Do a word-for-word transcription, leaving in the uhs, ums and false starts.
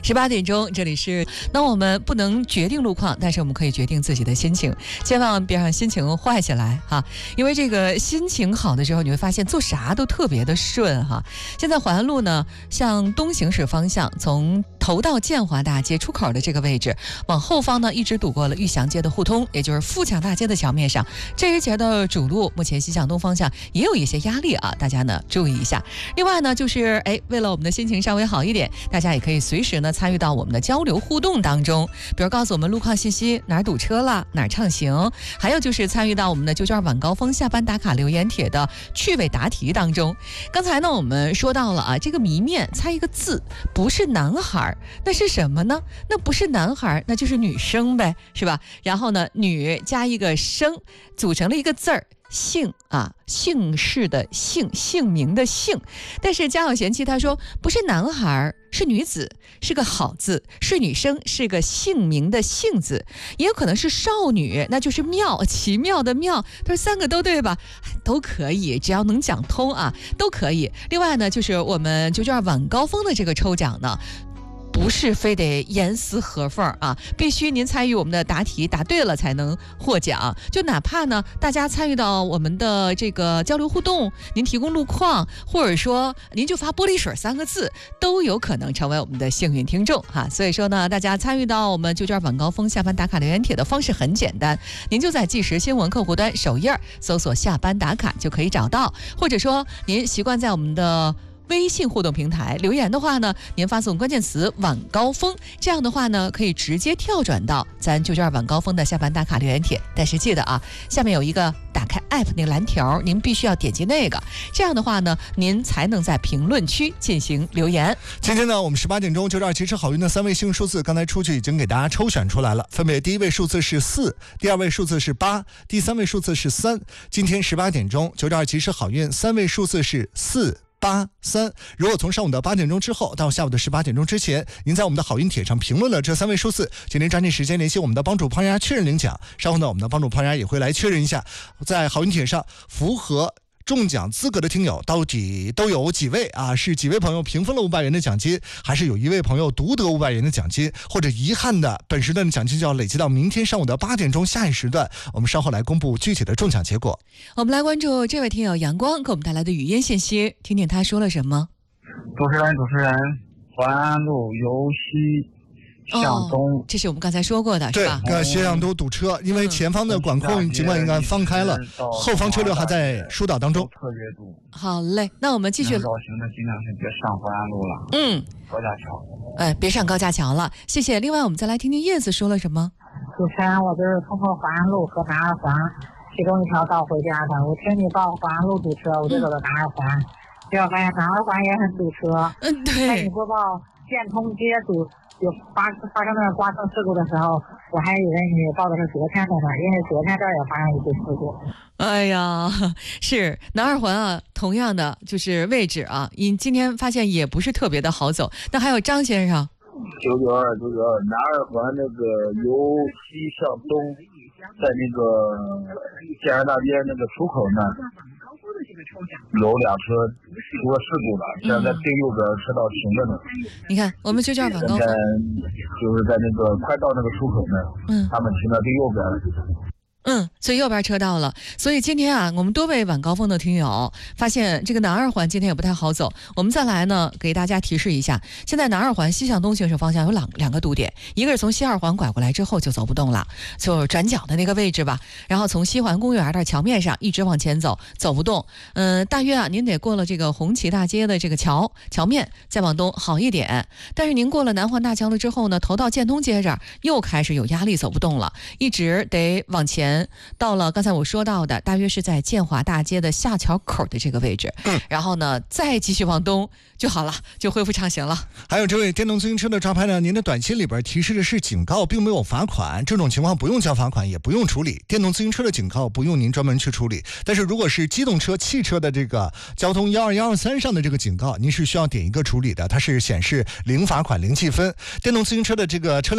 十八点钟，这里是。那我们不能决定路况，但是我们可以决定自己的心情，千万别让心情坏起来哈。因为这个心情好的时候，你会发现做啥都特别的顺哈。现在淮安路呢，向东行驶方向，从头到建华大街出口的这个位置，往后方呢一直堵过了玉祥街的互通，也就是富强大街的桥面上。这一节的主路目前西向东方向也有一些压力啊，大家呢注意一下。另外呢，就是哎，为了我们的心情稍微好一点，大家也可以随时呢参与到我们的交流互动当中，比如告诉我们路况信息，哪儿堵车了，哪儿畅行，还有就是参与到我们的九九二晚高峰下班打卡留言帖的趣味答题当中。刚才呢我们说到了啊，这个谜面猜一个字，不是男孩，那是什么呢？那不是男孩，那就是女生呗，是吧？然后呢，女加一个生，组成了一个字儿。姓啊，姓氏的姓，姓名的姓。但是家有贤妻他说不是男孩，是女子，是个好字；是女生，是个姓名的姓字；也有可能是少女，那就是妙，奇妙的妙。他说三个都对吧？都可以，只要能讲通啊，都可以。另外呢，就是我们九九二晚高峰的这个抽奖呢，不是非得严丝合缝啊，必须您参与我们的答题，答对了才能获奖。就哪怕呢，大家参与到我们的这个交流互动，您提供路况，或者说您就发玻璃水三个字，都有可能成为我们的幸运听众哈。所以说呢，大家参与到我们九九二晚高峰下班打卡留言帖的方式很简单，您就在即时新闻客户端首页搜索下班打卡就可以找到，或者说您习惯在我们的微信互动平台留言的话呢，您发送关键词晚高峰，这样的话呢可以直接跳转到咱九九二晚高峰的下班打卡留言帖。但是记得啊，下面有一个打开 app 那个蓝条，您必须要点击那个，这样的话呢您才能在评论区进行留言。 今天呢我们十八点钟九九二汽车好运的三位幸运数字刚才出去已经给大家抽选出来了，分别第一位数字是四，第二位数字是八，第三位数字是三。今天十八点钟九九二汽车好运三位数字是四八三。如果从上午的八点钟之后到下午的十八点钟之前，您在我们的好运帖上评论了这三位数字，请您抓紧时间联系我们的帮主胖丫确认领奖。稍后呢，我们的帮主胖丫也会来确认一下，在好运帖上符合中奖资格的听友到底都有几位啊？是几位朋友平分了五百元的奖金，还是有一位朋友独得五百元的奖金？或者遗憾的本时段的奖金就要累积到明天上午的八点钟下一时段，我们稍后来公布具体的中奖结果。 我们来关注这位听友阳光给我们带来的语音信息，听听他说了什么。 主持人，主持人，淮安路由西向东、 哦，这是我们刚才说过的，是吧？ 对，西向东堵车，因为前方的管控尽管应该放开了，后方车流还在疏导当中。 特别堵。 好嘞，那我们继续。 绕行的尽量是别上淮安路了。 嗯， 高架桥。 哎，别上高架桥了，谢谢。另外，我们再来听听叶子说了什么。 主持人，我就是通过淮安路和南二环其中一条道回家的。我听你报淮安路堵车，我就走到南二环，结果发现南二环也很堵车。 嗯，对。 在你播报建通街堵。有发发生那个刮蹭事故的时候，我还以为你报的是昨天的呢，因为昨天这儿也发生一次事故。 哎呀，是南二环啊，同样的就是位置啊，你今天发现也不是特别的好走。那还有张先生， 九九二九九二南二环那个由西向东，在那个建安大街那个出口那有辆车出了事故了，现在在最右边车道停着呢。 你看，我们九九二晚高峰就是在那个快到那个出口那，嗯，他们停到最右边。 嗯，最右边车道了。所以今天啊，我们多位晚高峰的听友发现这个南二环今天也不太好走。我们再来呢，给大家提示一下，现在南二环西向东行驶方向有两两个堵点，一个是从西二环拐过来之后就走不动了，就转角的那个位置吧。然后从西环公园的桥面上一直往前走，走不动。嗯，大约啊，您得过了这个红旗大街的这个桥桥面，再往东好一点。但是您过了南环大桥了之后呢，头到建通街这儿又开始有压力，走不动了，一直得往前。到了刚才我说到的大约是在建华大街的下桥口的这个位置、嗯、然后呢再继续往东就好了，就恢复畅行了。 还有这位电动自行车的抓拍呢，您的短信里边提示的是警告，并没有罚款，这种情况不用交罚款，也不用处理。电动自行车的警告不用您专门去处理，但是如果是机动车汽车的这个交通一二一二三上的这个警告，您是需要点一个处理的，它是显示零罚款零记分。电动自行车的这个车辆